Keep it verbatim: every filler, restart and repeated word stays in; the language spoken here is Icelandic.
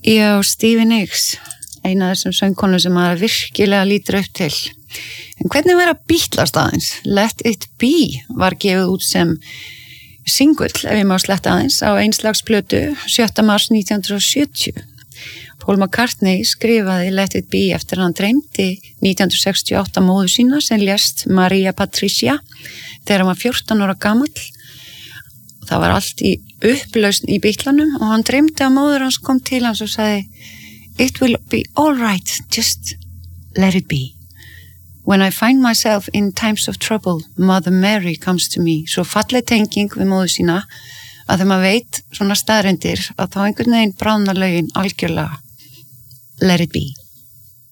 Já, Stevie Nicks, eina af þessum söngkonum sem maður virkilega lítur upp til. En hvernig var að Beatlast aðeins? Let It Be var gefið út sem singull, ef ég má sletta aðeins, á einslagsplötu sjötta mars nítján hundruð og sjötíu. Paul McCartney skrifaði Let It Be eftir hann dreymdi nítján hundruð sextíu og átta móður sína sem lést Maria Patricia þegar hann var fjórtán ára gamall. Það var allt í upplausn í Beatlanum og hann dreymdi að móður hans kom til hans og sagði It will be all right, just let it be. When I find myself in times of trouble, Mother Mary comes to me. Svo falleg tenging við móður sína að þegar maður veit svona staðreyndir að þá einhvern veginn bráðnar lögin algjörlega let it be.